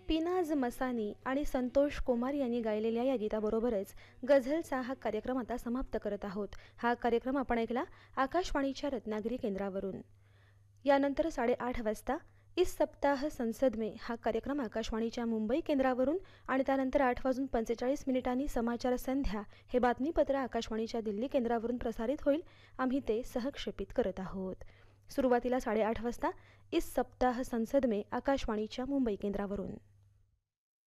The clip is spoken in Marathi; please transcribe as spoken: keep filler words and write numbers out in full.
पिनाज मसानी आणि संतोष कुमार यांनी गायलेल्या या गीताबरोबरच गझलचा हा कार्यक्रम आता समाप्त करत आहोत। हा कार्यक्रम आपण ऐकला आकाशवाणीच्या रत्नागिरी केंद्रावरून। यानंतर साडेआठ वाजता इस सप्ताह संसद में हा कार्यक्रम आकाशवाणीच्या मुंबई केंद्रावरून आणि त्यानंतर आठ वाजून पंचेचाळीस मिनिटांनी समाचार संध्या हे बातमीपत्र आकाशवाणीच्या दिल्ली केंद्रावरून प्रसारित होईल। आम्ही ते सहक्षेपित करत आहोत। सुरुवातीला साडेआठ वाजता इस सप्ताह संसद में आकाशवाणीच्या मुंबई केंद्रावरून।